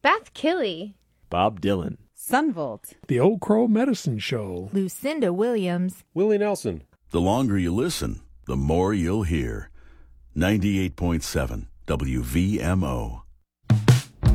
Beth Killy, Bob Dylan, Sunvolt, The Old Crow Medicine Show, Lucinda Williams, Willie Nelson. The longer you listen, the more you'll hear. 98.7 WVMO.